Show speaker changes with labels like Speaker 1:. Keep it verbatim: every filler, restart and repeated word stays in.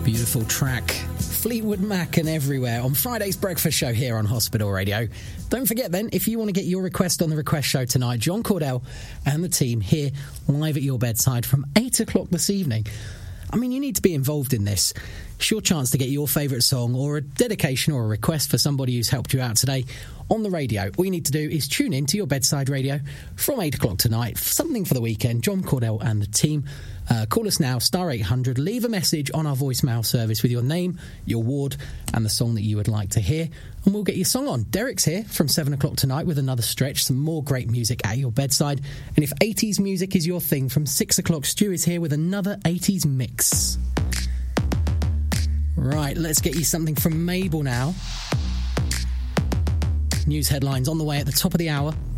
Speaker 1: Beautiful track. Fleetwood Mac and Everywhere on Friday's breakfast show here on Hospital Radio. Don't forget then, if you want to get your request on the request show tonight, John Cordell and the team here live at your bedside from eight o'clock this evening. I mean, you need to be involved in this. It's your chance to get your favourite song or a dedication or a request for somebody who's helped you out today on the radio. All you need to do is tune in to your bedside radio from eight o'clock tonight. Something for the weekend. John Cordell and the team. Uh, call us now, star eight hundred. Leave a message on our voicemail service with your name, your ward, and the song that you would like to hear, and we'll get your song on. Derek's here from seven o'clock tonight with another stretch, some more great music at your bedside. And if eighties music is your thing, from six o'clock, Stu is here with another eighties mix. Right, let's get you something from Mabel now. News headlines on the way at the top of the hour.